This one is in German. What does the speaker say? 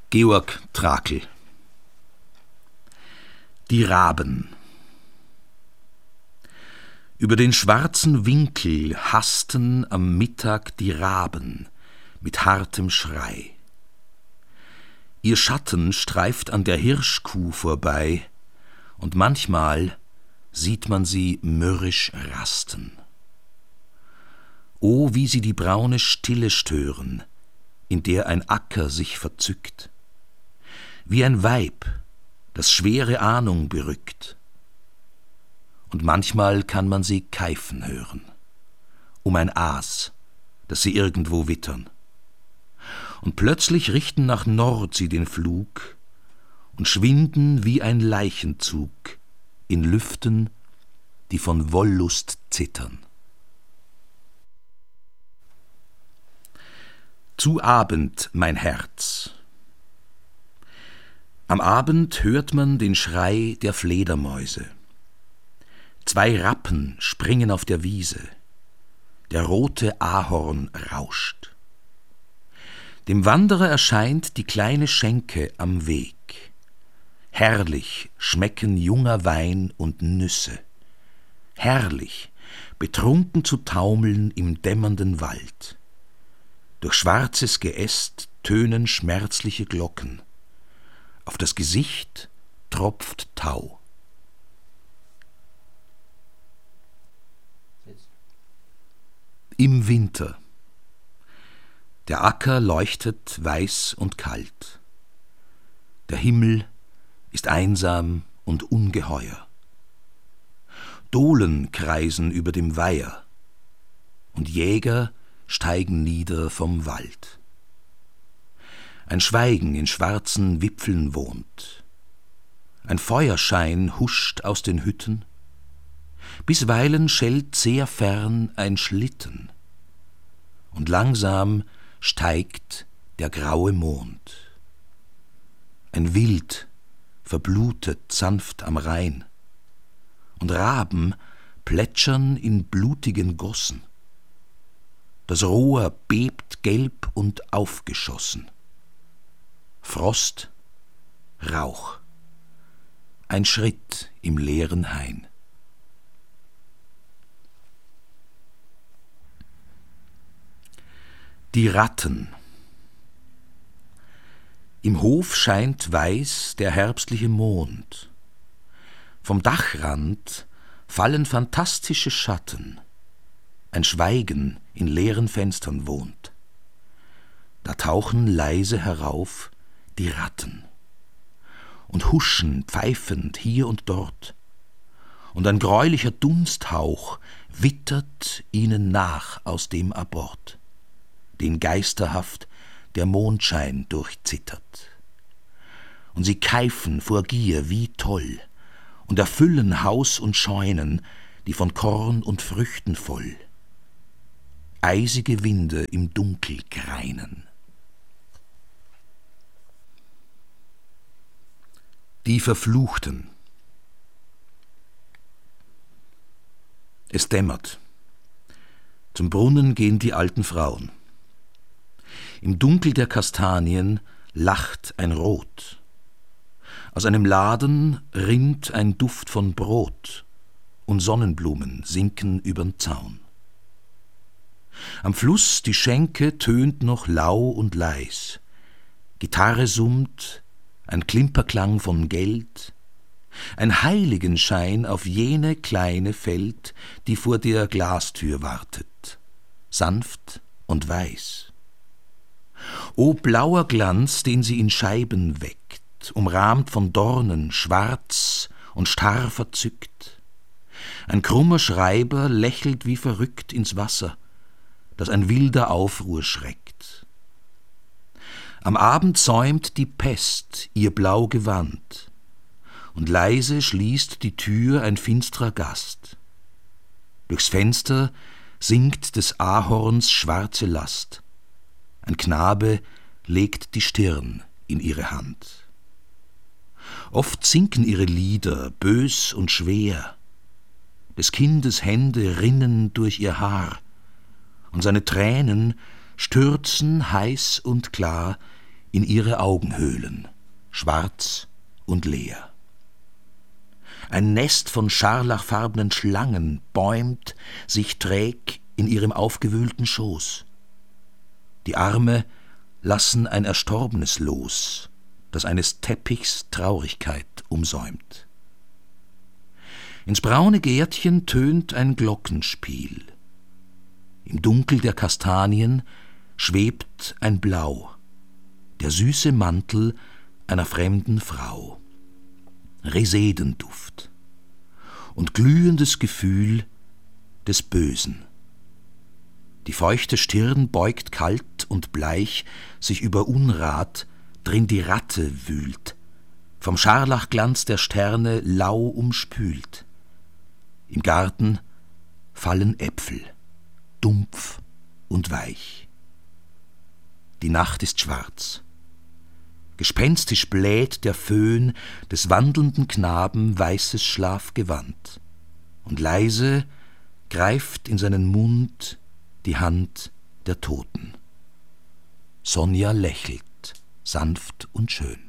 Georg Trakl. Die Raben. Über den schwarzen Winkel hasten am Mittag die Raben mit hartem Schrei. Ihr Schatten streift an der Hirschkuh vorbei, und manchmal sieht man sie mürrisch rasten. O, wie sie die braune Stille stören, in der ein Acker sich verzückt, wie ein Weib, das schwere Ahnung berückt. Und manchmal kann man sie keifen hören, um ein Aas, das sie irgendwo wittern. Und plötzlich richten nach Nord sie den Flug und schwinden wie ein Leichenzug in Lüften, die von Wollust zittern. Zu Abend, mein Herz. Am Abend hört man den Schrei der Fledermäuse. 2 Rappen springen auf der Wiese. Der rote Ahorn rauscht. Dem Wanderer erscheint die kleine Schenke am Weg. Herrlich schmecken junger Wein und Nüsse. Herrlich, betrunken zu taumeln im dämmernden Wald. Durch schwarzes Geäst tönen schmerzliche Glocken. Auf das Gesicht tropft Tau. Im Winter. Der Acker leuchtet weiß und kalt. Der Himmel ist einsam und ungeheuer. Dohlen kreisen über dem Weiher, und Jäger steigen nieder vom Wald. Ein Schweigen in schwarzen Wipfeln wohnt. Ein Feuerschein huscht aus den Hütten. Bisweilen schellt sehr fern ein Schlitten. Und langsam steigt der graue Mond. Ein Wild verblutet sanft am Rhein. Und Raben plätschern in blutigen Gossen. Das Rohr bebt gelb und aufgeschossen. Frost, Rauch, ein Schritt im leeren Hain. Die Ratten. Im Hof scheint weiß der herbstliche Mond. Vom Dachrand fallen fantastische Schatten. Ein Schweigen in leeren Fenstern wohnt. Da tauchen leise herauf die Ratten und huschen pfeifend hier und dort, und ein greulicher Dunsthauch wittert ihnen nach aus dem Abort, den geisterhaft der Mondschein durchzittert. Und sie keifen vor Gier wie toll und erfüllen Haus und Scheunen, die von Korn und Früchten voll. Eisige Winde im Dunkel greinen. Die Verfluchten. Es dämmert. Zum Brunnen gehen die alten Frauen. Im Dunkel der Kastanien lacht ein Rot. Aus einem Laden rinnt ein Duft von Brot, und Sonnenblumen sinken übern Zaun. Am Fluss die Schenke tönt noch lau und leis. Gitarre summt, ein Klimperklang von Geld, ein Heiligenschein auf jene kleine fällt, die vor der Glastür wartet, sanft und weiß. O blauer Glanz, den sie in Scheiben weckt, umrahmt von Dornen, schwarz und starr verzückt. Ein krummer Schreiber lächelt wie verrückt ins Wasser, das ein wilder Aufruhr schreckt. Am Abend säumt die Pest ihr blau Gewand, und leise schließt die Tür ein finstrer Gast. Durchs Fenster sinkt des Ahorns schwarze Last. Ein Knabe legt die Stirn in ihre Hand. Oft sinken ihre Lieder bös und schwer. Des Kindes Hände rinnen durch ihr Haar, und seine Tränen stürzen heiß und klar in ihre Augenhöhlen, schwarz und leer. Ein Nest von scharlachfarbenen Schlangen bäumt sich träg in ihrem aufgewühlten Schoß. Die Arme lassen ein Erstorbenes los, das eines Teppichs Traurigkeit umsäumt. Ins braune Gärtchen tönt ein Glockenspiel. Im Dunkel der Kastanien schwebt ein Blau, der süße Mantel einer fremden Frau. Resedenduft und glühendes Gefühl des Bösen. Die feuchte Stirn beugt kalt und bleich sich über Unrat, drin die Ratte wühlt, vom Scharlachglanz der Sterne lau umspült. Im Garten fallen Äpfel, dumpf und weich. Die Nacht ist schwarz. Gespenstisch bläht der Föhn des wandelnden Knaben weißes Schlafgewand, und leise greift in seinen Mund die Hand der Toten. Sonja lächelt, sanft und schön.